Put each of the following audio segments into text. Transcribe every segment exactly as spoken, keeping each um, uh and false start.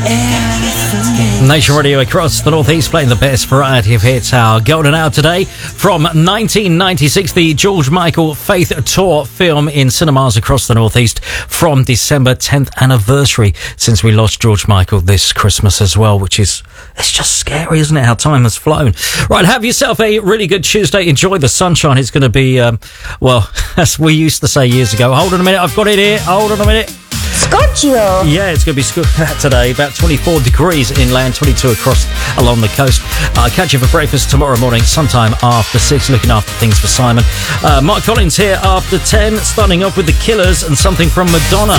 Nation Radio across the Northeast playing the best variety of hits. Our golden hour today from nineteen ninety-six, the George Michael Faith Tour film in cinemas across the Northeast from December tenth anniversary since we lost George Michael this Christmas as well, which is, it's just scary, isn't it, how time has flown. Right, have yourself a really good Tuesday. Enjoy the sunshine. It's going to be, um, well, as we used to say years ago. Hold on a minute, I've got it here. Hold on a minute. Scorchio. Yeah, it's going to be sc- today. About twenty-four degrees inland, twenty-two across along the coast. I'll catch you for breakfast tomorrow morning, sometime after six. Looking after things for Simon. Uh, Mark Collins here after ten, starting off with The Killers and something from Madonna.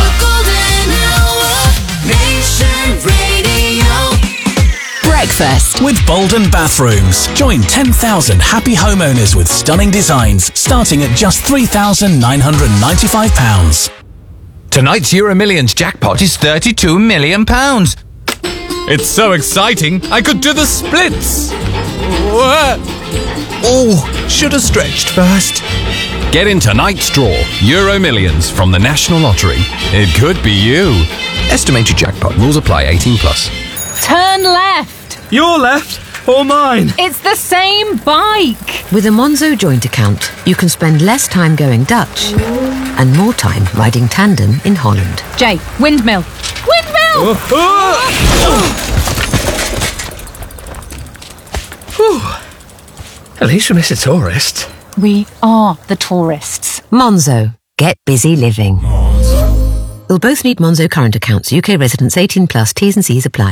Breakfast with Bolden Bathrooms. Join ten thousand happy homeowners with stunning designs starting at just three thousand nine hundred ninety-five pounds. Tonight's Euro Millions jackpot is thirty-two million pounds. It's so exciting, I could do the splits. Oh, should have stretched first. Get in tonight's draw, Euro Millions from the National Lottery. It could be you. Estimated jackpot. Rules apply. eighteen plus. Turn left. Your left or mine? It's the same bike. With a Monzo joint account, you can spend less time going Dutch and more time riding tandem in Holland. Jay, windmill. Windmill! Oh, oh. At least we miss a tourist. We are the tourists. Monzo. Get busy living. Monzo. You'll both need Monzo current accounts. U K residents eighteen plus. T's and C's apply.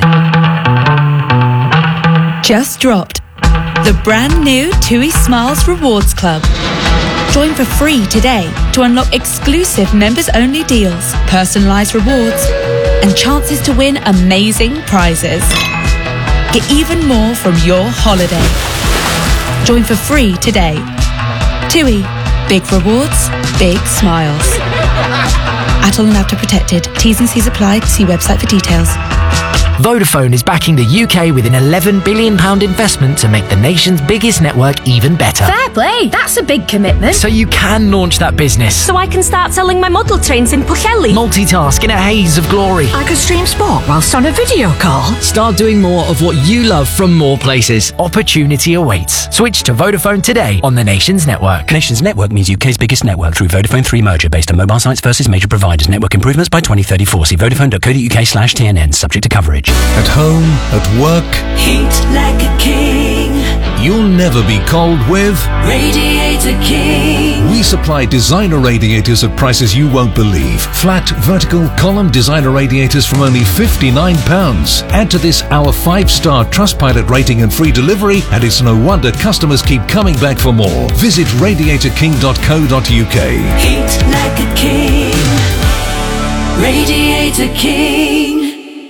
Just dropped. The brand new TUI Smiles Rewards Club. Join for free today to unlock exclusive members-only deals, personalised rewards, and chances to win amazing prizes. Get even more from your holiday. Join for free today. TUI. Big rewards, big smiles. Atoll and Apta protected. T's and C's apply. See website for details. Vodafone is backing the U K with an eleven billion pounds investment to make the nation's biggest network even better. Fair play, that's a big commitment. So you can launch that business. So I can start selling my model trains in Pwllheli. Multitask in a haze of glory. I could stream sport whilst on a video call. Start doing more of what you love from more places. Opportunity awaits. Switch to Vodafone today on the Nation's network. Nation's network means U K's biggest network through Vodafone three merger based on mobile sites versus major providers. Network improvements by twenty thirty-four. See vodafone.co.uk slash TNN. Subject to coverage. At home, at work, heat like a king. You'll never be cold with Radiator King. We supply designer radiators at prices you won't believe. Flat, vertical, column designer radiators from only fifty-nine pounds. Add to this our five-star Trustpilot rating and free delivery, and it's no wonder customers keep coming back for more. Visit radiator king dot co dot uk. Heat like a king. Radiator King.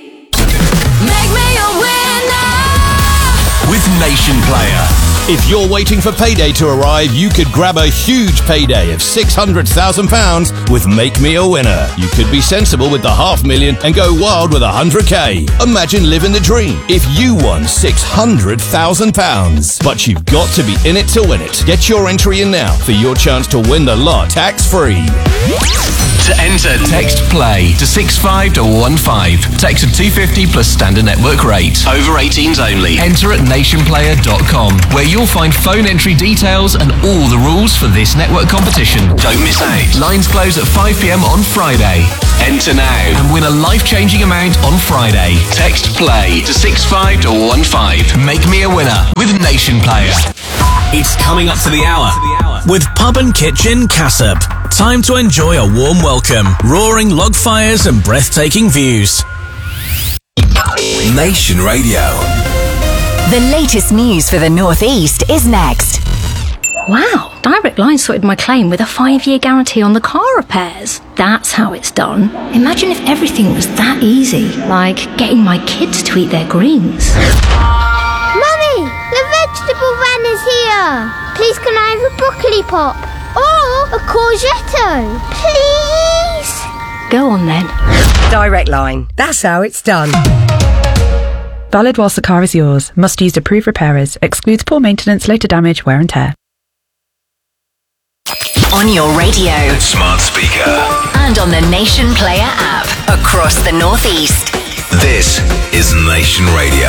Make me a winner with Nation Player. If you're waiting for payday to arrive, you could grab a huge payday of six hundred thousand pounds with Make Me a Winner. You could be sensible with the half million and go wild with one hundred k. Imagine living the dream if you won six hundred thousand pounds. But you've got to be in it to win it. Get your entry in now for your chance to win the lot tax-free. To enter, text PLAY to six five one one five. Text at two fifty plus standard network rate. Over eighteens only. Enter at nation player dot com, where you'll find phone entry details and all the rules for this network competition. Don't miss out. Lines close at five p.m. on Friday. Enter now and win a life-changing amount on Friday. Text PLAY to six five one one five. Make me a winner with Nation Player. It's coming up to the hour with Pub and Kitchen Cassop. Time to enjoy a warm welcome, roaring log fires and breathtaking views. Nation Radio. The latest news for the North East is next. Wow, Direct Line sorted my claim with a five-year guarantee on the car repairs. That's how it's done. Imagine if everything was that easy, like getting my kids to eat their greens. Mummy, the vegetable van is here. Please can I have a broccoli pop? Or a courgette? Please? Go on then. Direct Line. That's how it's done. Valid whilst the car is yours. Must use approved repairers. Excludes poor maintenance, later damage, wear and tear. On your radio. Smart speaker. And on the Nation Player app. Across the North East. This is Nation Radio.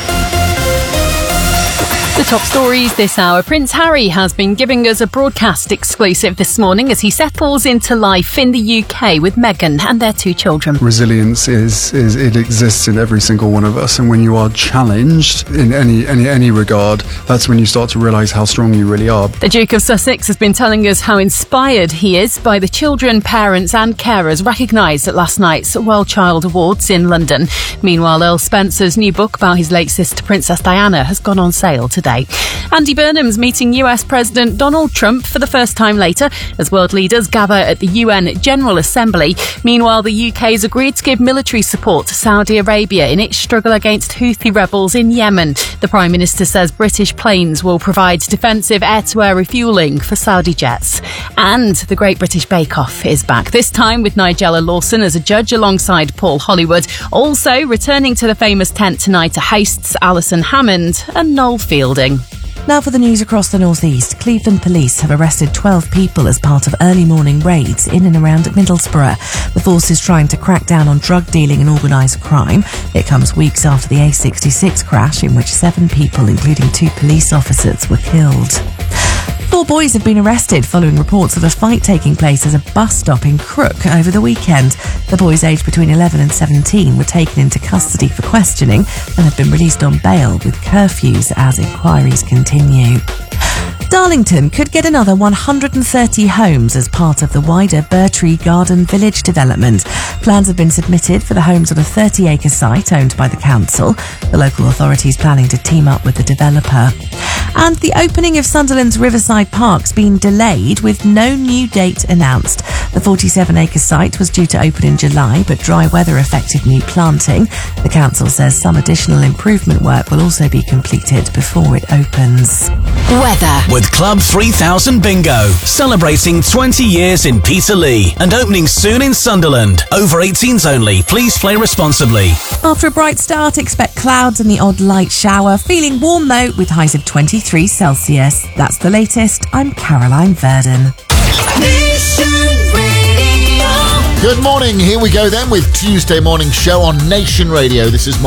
The top stories this hour. Prince Harry has been giving us a broadcast exclusive this morning as he settles into life in the U K with Meghan and their two children. Resilience is, is it exists in every single one of us, and when you are challenged in any any any regard, that's when you start to realise how strong you really are. The Duke of Sussex has been telling us how inspired he is by the children, parents and carers recognised at last night's World Child Awards in London. Meanwhile, Earl Spencer's new book about his late sister Princess Diana has gone on sale today. Andy Burnham's meeting U S President Donald Trump for the first time later as world leaders gather at the U N General Assembly. Meanwhile, the U K's agreed to give military support to Saudi Arabia in its struggle against Houthi rebels in Yemen. The Prime Minister says British planes will provide defensive air-to-air refuelling for Saudi jets. And the Great British Bake Off is back, this time with Nigella Lawson as a judge alongside Paul Hollywood. Also returning to the famous tent tonight are hosts Alison Hammond and Noel Fielding. Now for the news across the North East. Cleveland police have arrested twelve people as part of early morning raids in and around Middlesbrough. The force is trying to crack down on drug dealing and organised crime. It comes weeks after the A sixty-six crash in which seven people, including two police officers, were killed. Four boys have been arrested following reports of a fight taking place at a bus stop in Crook over the weekend. The boys aged between eleven and seventeen were taken into custody for questioning and have been released on bail with curfews as inquiries continue. Darlington could get another one hundred thirty homes as part of the wider Burtree Garden Village development. Plans have been submitted for the homes on a thirty acre site owned by the council. The local authority is planning to team up with the developer. And the opening of Sunderland's Riverside Park's been delayed with no new date announced. The forty-seven acre site was due to open in July, but dry weather affected new planting. The council says some additional improvement work will also be completed before it opens. Weather. With Club three thousand Bingo, celebrating twenty years in Peterlee and opening soon in Sunderland. Over eighteens only. Please play responsibly. After a bright start, expect clouds and the odd light shower. Feeling warm though, with highs of twenty-three Celsius. That's the latest. I'm Caroline Verdon. Good morning. Here we go then with Tuesday Morning Show on Nation Radio. This is Mark.